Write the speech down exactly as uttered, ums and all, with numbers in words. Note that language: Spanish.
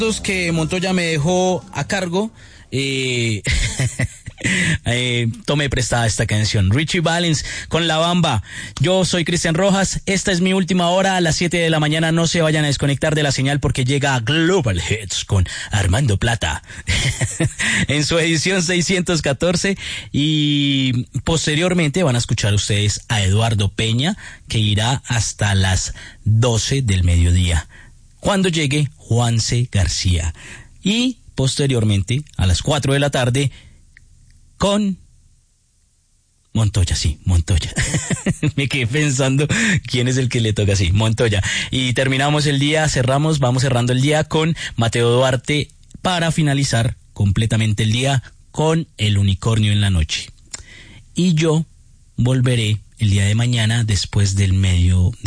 Que Montoya me dejó a cargo, eh, eh, tomé prestada esta canción. Richie Valens con La Bamba. Yo soy Cristian Rojas, esta es mi última hora, a las siete de la mañana. No se vayan a desconectar de la señal porque llega Global Hits con Armando Plata en su edición seiscientos catorce, y posteriormente van a escuchar ustedes a Eduardo Peña, que irá hasta las doce del mediodía, cuando llegue Juanse García. Y posteriormente, a las cuatro de la tarde, con Montoya, sí, Montoya. Me quedé pensando quién es el que le toca, sí, Montoya. Y terminamos el día, cerramos, vamos cerrando el día con Mateo Duarte para finalizar completamente el día con El Unicornio en la Noche. Y yo volveré el día de mañana después del medio